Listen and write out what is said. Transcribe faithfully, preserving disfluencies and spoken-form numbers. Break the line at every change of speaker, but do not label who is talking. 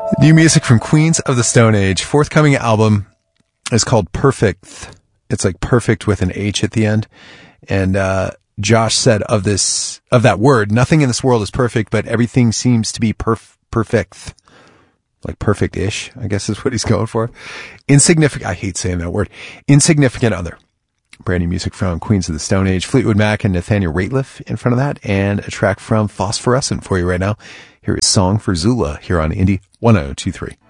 New music from Queens of the Stone Age. Forthcoming album is called Perfect. It's like perfect with an H at the end. And uh Josh said of this, of that word, nothing in this world is perfect, but everything seems to be perf- perfect. Like perfect-ish, I guess is what he's going for. Insignificant, I hate saying that word. Insignificant Other. Brand new music from Queens of the Stone Age. Fleetwood Mac and Nathaniel Rateliff in front of that. And a track from Phosphorescent for you right now. Here is Song for Zula here on Indie one oh two three.